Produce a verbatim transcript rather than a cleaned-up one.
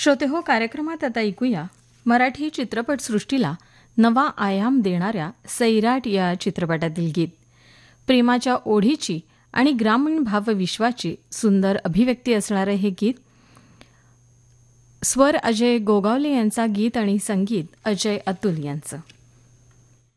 श्रोते हो, कार्यक्रमात आता ऐकूया मराठी चित्रपटसृष्टीला नवा आयाम देणाऱ्या सैराट या चित्रपटातील गीत. प्रेमाच्या ओढीची आणि ग्रामीण भावविश्वाची सुंदर अभिव्यक्ती असणारे हे गीत. स्वर अजय गोगावले यांचा, गीत आणि संगीत अजय अतुल यांचं.